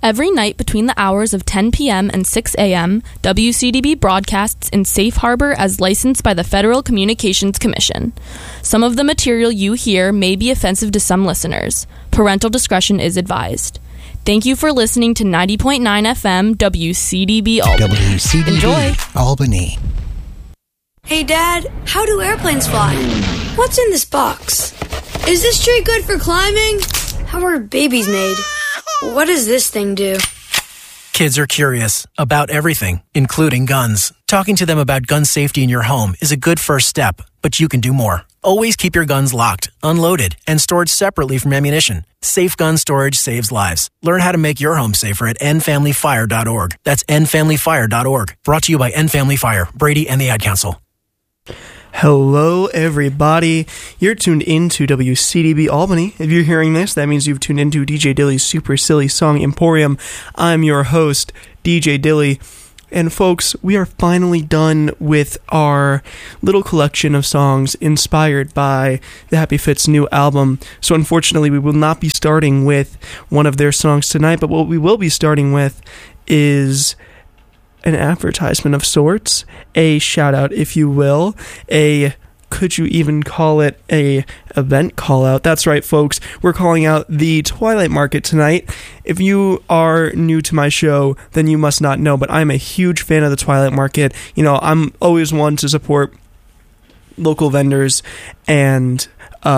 Every night between the hours of 10 p.m. and 6 a.m., WCDB broadcasts in Safe Harbor as licensed by the Federal Communications Commission. Some of the material you hear may be offensive to some listeners. Parental discretion is advised. Thank you for listening to 90.9 FM WCDB Albany. WCDB Enjoy. Albany. Hey, Dad, how do airplanes fly? What's in this box? Is this tree good for climbing? How are babies made? What does this thing do? Kids are curious about everything, including guns. Talking to them about gun safety in your home is a good first step, but you can do more. Always keep your guns locked, unloaded, and stored separately from ammunition. Safe gun storage saves lives. Learn how to make your home safer at endfamilyfire.org. That's endfamilyfire.org. Brought to you by End Family Fire, Brady, and the Ad Council. Hello, everybody. You're tuned into WCDB Albany. If you're hearing this, that means you've tuned into DJ Dilly's Super Silly Song Emporium. I'm your host, DJ Dilly. And folks, we are finally done with our little collection of songs inspired by the Happy Fitz new album. So unfortunately, we will not be starting with one of their songs tonight, but what we will be starting with is an advertisement of sorts, a shout out, if you will, could you even call it a event call out? That's right, folks. We're calling out the Twilight Market tonight. If you are new to my show, then you must not know, but I'm a huge fan of the Twilight Market. You know, I'm always one to support local vendors and,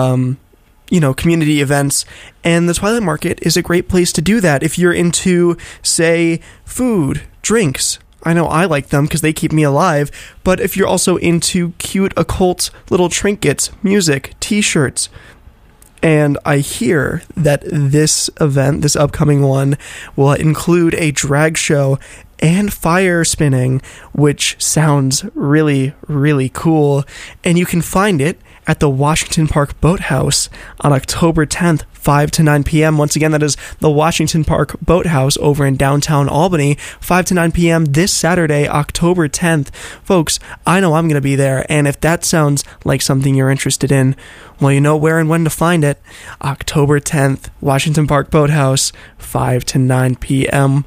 community events, and the Twilight Market is a great place to do that. If you're into, say, food, drinks, I know I like them because they keep me alive, but if you're also into cute occult little trinkets, music, t-shirts, and I hear that this event, this upcoming one, will include a drag show and fire spinning, which sounds really, really cool, and you can find it at the Washington Park Boathouse on October 10th, 5 to 9 p.m. Once again, that is the Washington Park Boathouse over in downtown Albany, 5 to 9 p.m. this Saturday, October 10th. Folks, I know I'm going to be there, and if that sounds like something you're interested in, well, you know where and when to find it. October 10th, Washington Park Boathouse, 5 to 9 p.m.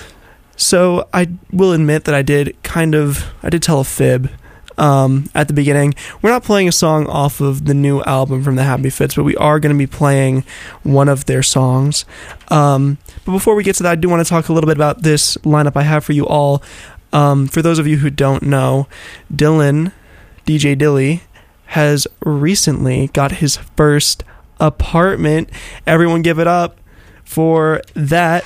So I will admit that I did tell a fib at the beginning. We're not playing a song off of the new album from the Happy Fitz, but we are going to be playing one of their songs. But before we get to that, I do want to talk a little bit about this lineup I have for you all. For those of you who don't know, Dylan, DJ Dilly, has recently got his first apartment. Everyone give it up for that.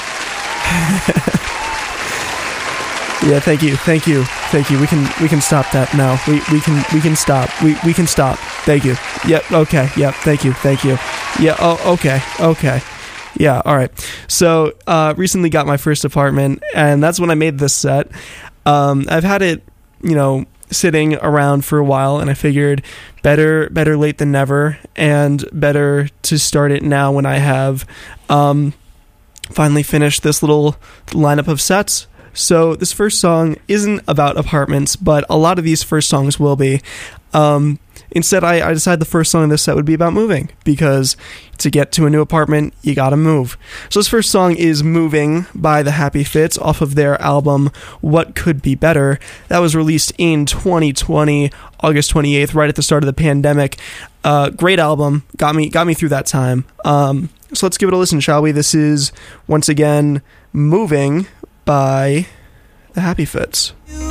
Yeah, thank you. We can stop that now. We can stop. We can stop. Thank you. Yep. Okay. Yep. Thank you. Yeah. Oh. Okay. Yeah. All right. So, recently got my first apartment, and that's when I made this set. I've had it, sitting around for a while, and I figured better late than never, and better to start it now when I have finally finished this little lineup of sets. So this first song isn't about apartments, but a lot of these first songs will be. Instead, I decided the first song in this set would be about moving, because to get to a new apartment, you gotta move. So this first song is Moving by the Happy Fitz off of their album What Could Be Better. That was released in 2020, August 28th, right at the start of the pandemic. Great album, got me through that time. So let's give it a listen, shall we? This is, once again, Moving by the Happy Fitz. You